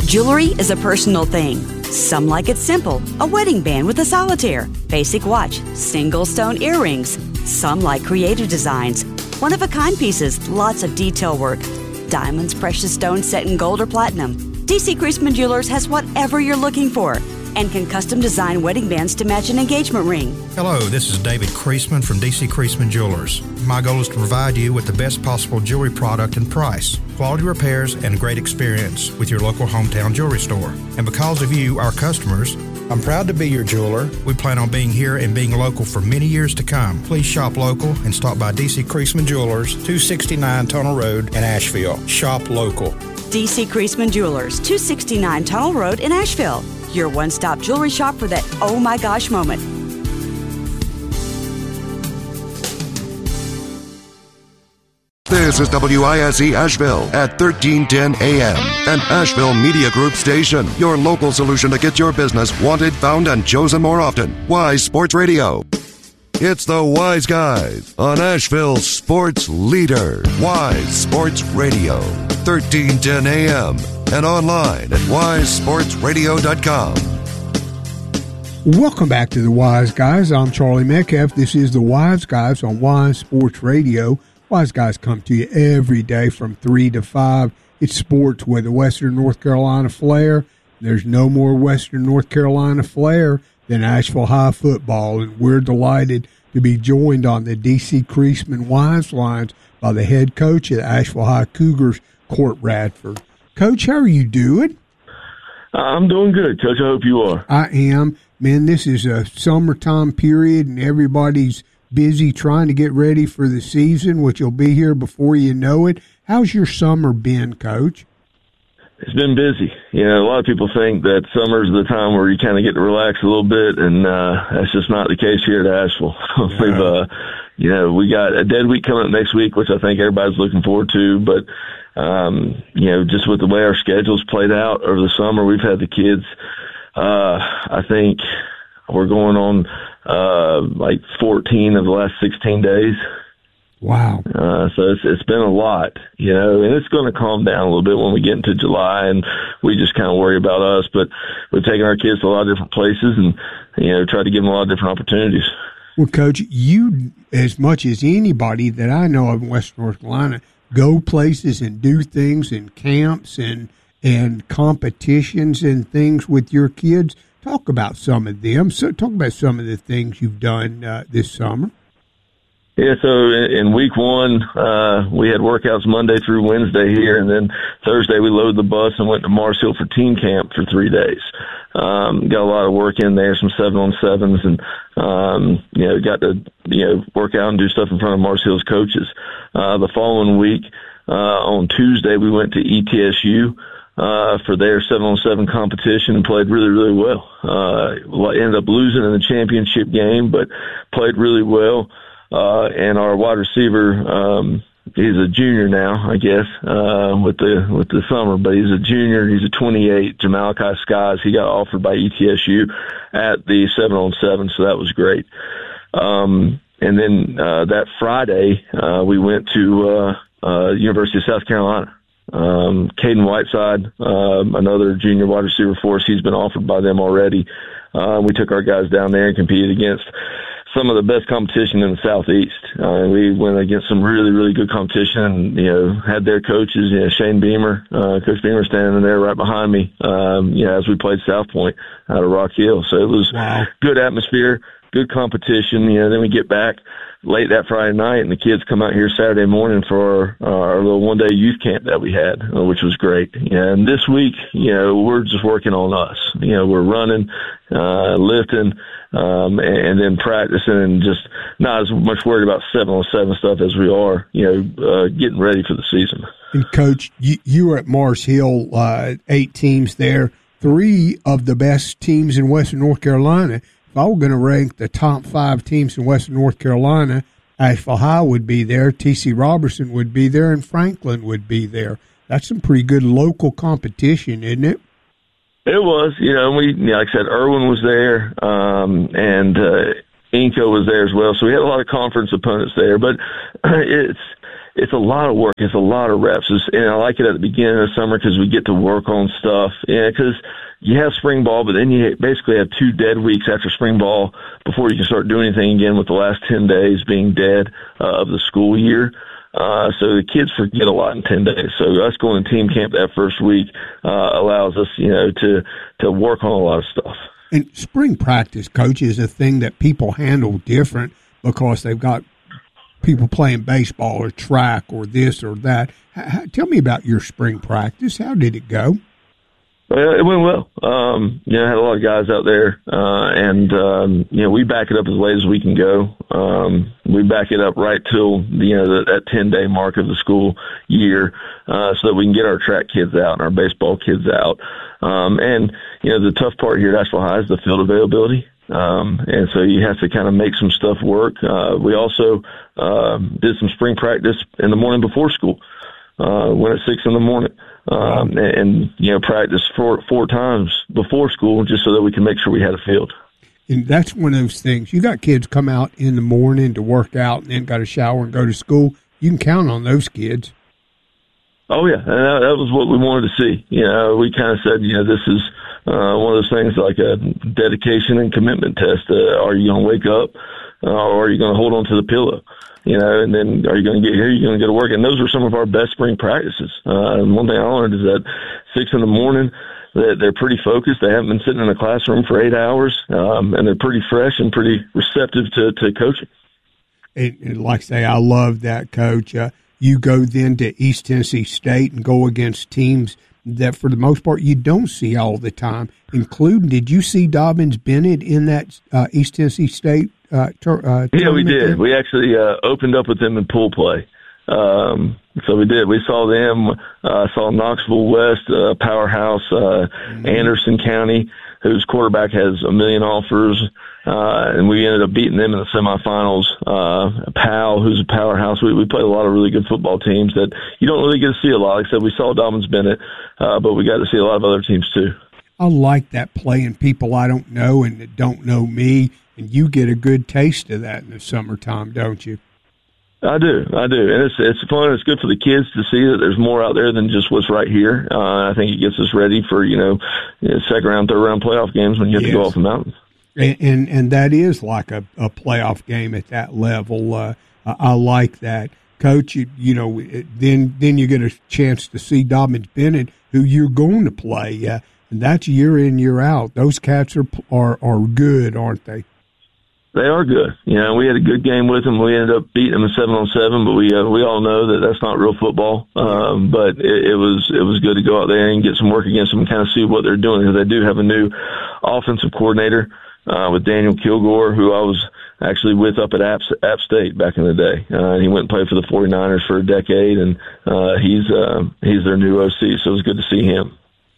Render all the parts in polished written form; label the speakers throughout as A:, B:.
A: Jewelry is a personal thing. Some like it simple, a wedding band with a solitaire, basic watch, single stone earrings. Some like creative designs, one-of-a-kind pieces, lots of detail work. Diamonds, precious stones set in gold or platinum. DC Creasman Jewelers has whatever you're looking for and can custom design wedding bands to match an engagement ring.
B: Hello, this is David Creasman from DC Creasman Jewelers. My goal is to provide you with the best possible jewelry product and price, quality repairs, and a great experience with your local hometown jewelry store. And because of you, our customers, I'm proud to be your jeweler. We plan on being here and being local for many years to come. Please shop local and stop by DC Creasman Jewelers, 269 Tunnel Road in Asheville. Shop local.
A: DC Creasman Jewelers, 269 Tunnel Road in Asheville. Your one-stop jewelry shop for that oh my gosh moment.
C: This is WISE Asheville at 1310 AM, an Asheville Media Group station. Your local solution to get your business wanted, found, and chosen more often. Wise Sports Radio. It's the Wise Guys on Asheville's sports leader. Wise Sports Radio, 1310 AM, and online at wisesportsradio.com.
D: Welcome back to the Wise Guys. I'm Charlie Metcalf. This is the Wise Guys on Wise Sports Radio. Wise Guys come to you every day from 3 to 5. It's sports with the Western North Carolina flair. There's no more Western North Carolina flair than Asheville High football, and we're delighted to be joined on the DC Creasman Wise Lines by the head coach of the Asheville High Cougars, Court Radford. Coach, how are you doing?
E: I'm doing good, Coach. I hope you are.
D: I am. Man, this is a summertime period, and everybody's busy trying to get ready for the season, which will be here before you know it. How's your summer been, Coach?
E: It's been busy. You know, a lot of people think that summer's the time where you kind of get to relax a little bit, and that's just not the case here at Asheville. We got a dead week coming up next week, which I think everybody's looking forward to, but just with the way our schedule's played out over the summer, we've had the kids, I think we're going on 14 of the last 16 days.
D: Wow.
E: So it's been a lot, and it's going to calm down a little bit when we get into July and we just kind of worry about us. But we're taking our kids to a lot of different places and, try to give them a lot of different opportunities.
D: Well, Coach, you, as much as anybody that I know of in Western North Carolina, go places and do things in camps and competitions and things with your kids. Talk about some of them. So talk about some of the things you've done this summer.
E: Yeah, so in week one, we had workouts Monday through Wednesday here, and then Thursday we loaded the bus and went to Mars Hill for team camp for 3 days. Got a lot of work in there, some 7-on-7s, and, got to, work out and do stuff in front of Mars Hill's coaches. The following week, on Tuesday, we went to ETSU for their 7-on-7 competition and played really, really well. Ended up losing in the championship game, but played really well. And our wide receiver, he's a junior now, I guess, with the summer, but he's a junior. He's a 28, Jamalachi Skies. He got offered by ETSU at the 7-on-7, so that was great. And then that Friday, we went to University of South Carolina. Caden Whiteside, another junior wide receiver for us, he's been offered by them already. We took our guys down there and competed against some of the best competition in the Southeast. We went against some really, really good competition and, had their coaches, Shane Beamer, Coach Beamer standing there right behind me, as we played South Point out of Rock Hill. So it was good atmosphere, good competition. Then we get back late that Friday night and the kids come out here Saturday morning for our little one-day youth camp that we had, which was great. And this week, we're just working on us. We're running, lifting, and then practicing and just not as much worried about 7-on-7 stuff as we are, getting ready for the season.
D: And Coach, you were at Mars Hill, 8 teams there, 3 of the best teams in Western North Carolina. If I were going to rank the top 5 teams in Western North Carolina, Asheville High would be there, T.C. Robertson would be there, and Franklin would be there. That's some pretty good local competition, isn't it?
E: It was, like I said, Irwin was there, and Inco was there as well. So we had a lot of conference opponents there, but it's a lot of work. It's a lot of reps. And I like it at the beginning of the summer because we get to work on stuff. Yeah, because you have spring ball, but then you basically have 2 dead weeks after spring ball before you can start doing anything again, with the last 10 days being dead of the school year. So the kids forget a lot in 10 days. So us going to team camp that first week allows us, to work on a lot of stuff.
D: And spring practice, Coach, is a thing that people handle different because they've got people playing baseball or track or this or that. Tell me about your spring practice. How did it go?
E: It went well. I had a lot of guys out there, and we back it up as late as we can go. We back it up right till, that 10-day mark of the school year, so that we can get our track kids out and our baseball kids out. The tough part here at Asheville High is the field availability. And so you have to kind of make some stuff work. We also did some spring practice in the morning before school. Went at 6 in the morning. Practice 4 times before school just so that we can make sure we had a field.
D: And that's one of those things. You got kids come out in the morning to work out and then got a shower and go to school. You can count on those kids.
E: Oh, yeah. And that was what we wanted to see. We kind of said, this is one of those things like a dedication and commitment test. Are you going to wake up or are you going to hold on to the pillow? And then are you going to get here? You're going to go to work. And those were some of our best spring practices. And one thing I learned is that 6 in the morning, they're pretty focused. They haven't been sitting in a classroom for 8 hours, and they're pretty fresh and pretty receptive to coaching.
D: And like I say, I love that, Coach. You go then to East Tennessee State and go against teams that for the most part you don't see all the time, including, did you see Dobyns-Bennett in that East Tennessee State tournament?
E: Yeah, we did. We actually opened up with them in pool play. So we did. We saw them, saw Knoxville West, powerhouse, Anderson County, whose quarterback has a million offers, and we ended up beating them in the semifinals. Powell, who's a powerhouse. We played a lot of really good football teams that you don't really get to see a lot. Like I said, we saw Dobyns-Bennett, but we got to see a lot of other teams too.
D: I like that, playing people I don't know and that don't know me, and you get a good taste of that in the summertime, don't you?
E: I do, and it's fun. It's good for the kids to see that there's more out there than just what's right here. I think it gets us ready for second round, third round playoff games when you have to go off the mountain.
D: And that is like a playoff game at that level. I like that, Coach. Then you get a chance to see Dobyns-Bennett, who you're going to play, and that's year in, year out. Those cats are good, aren't they?
E: They are good. We had a good game with them. We ended up beating them 7-on-7, but we all know that that's not real football. But it was good to go out there and get some work against them and kind of see what they're doing, because they do have a new offensive coordinator with Daniel Kilgore, who I was actually with up at App State back in the day. He went and played for the 49ers for a decade, and he's their new OC, so it was good to see him.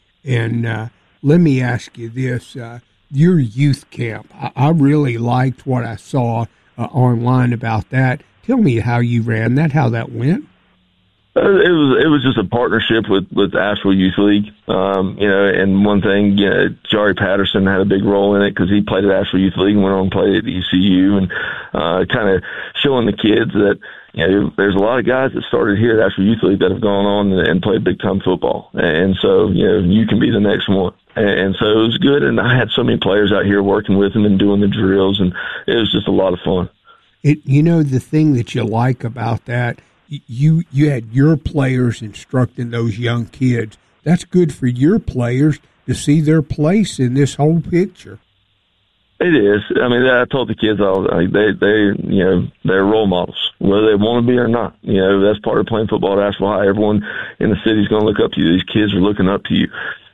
D: And let me ask you this. Your youth camp, I really liked what I saw online about that. Tell me how you ran that, how that went.
E: It was just a partnership with Asheville Youth League, and one thing, Jari Patterson had a big role in it because he played at Asheville Youth League and went on and played at ECU, and kind of showing the kids that there's a lot of guys that started here at Asheville Youth League that have gone on and played big time football, and so you can be the next one. And so it was good, and I had so many players out here working with them and doing the drills, and it was just a lot of fun.
D: The thing that you like about that, you had your players instructing those young kids. That's good for your players to see their place in this whole picture.
E: It is. I mean, I told the kids they're role models, whether they want to be or not. That's part of playing football at Asheville High. Everyone in the city is going to look up to you. These kids are looking up to you.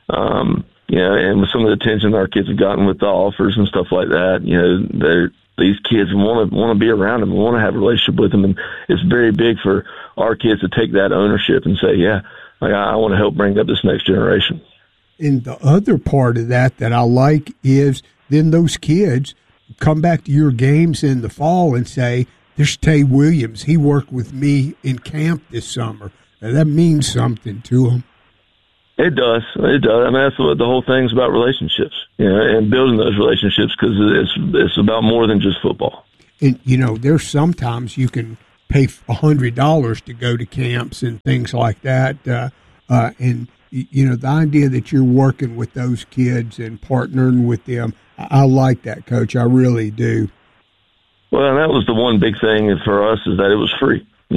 E: And with some of the attention our kids have gotten with the offers and stuff like that, these kids want to be around them, want to have a relationship with them, and it's very big for our kids to take that ownership and say, I want to help bring up this next generation.
D: And the other part of that I like is then those kids come back to your games in the fall and say, there's Tay Williams. He worked with me in camp this summer. Now, that means something to them.
E: It does. I mean, that's what the whole thing's about, relationships, and building those relationships, because it's about more than just football.
D: And, there's sometimes you can pay $100 to go to camps and things like that. And the idea that you're working with those kids and partnering with them, I like that, Coach. I really do.
E: Well, and that was the one big thing for us, is that it was free.